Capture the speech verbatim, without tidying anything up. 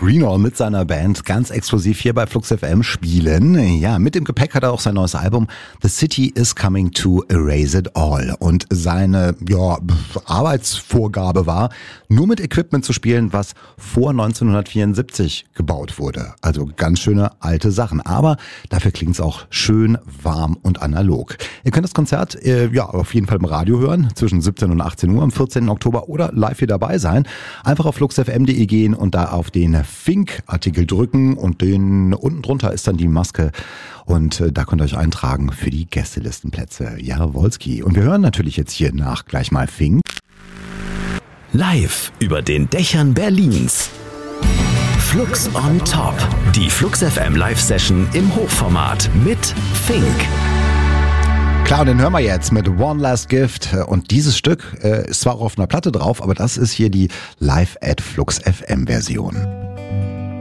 Greenall mit seiner Band ganz exklusiv hier bei Flux F M spielen. Ja, mit dem Gepäck hat er auch sein neues Album The City is Coming to Erase It All. Und seine ja, Arbeitsvorgabe war, nur mit Equipment zu spielen, was vor neunzehnhundertvierundsiebzig gebaut wurde. Also ganz schöne alte Sachen. Aber dafür klingt es auch schön warm und analog. Ihr könnt das Konzert äh, ja auf jeden Fall im Radio hören, zwischen siebzehn und achtzehn Uhr am vierzehnten Oktober oder live hier dabei sein. Einfach auf flux f m punkt de gehen und da auf den Fink-Artikel drücken und den unten drunter ist dann die Maske und äh, da könnt ihr euch eintragen für die Gästelistenplätze. Jawolski. Und wir hören natürlich jetzt hier nach gleich mal Fink. Live über den Dächern Berlins. Flux on Top. Die Flux F M Live-Session im Hochformat mit Fink. Klar, und den hören wir jetzt mit One Last Gift. Und dieses Stück äh, ist zwar auch auf einer Platte drauf, aber das ist hier die Live at Flux F M Version.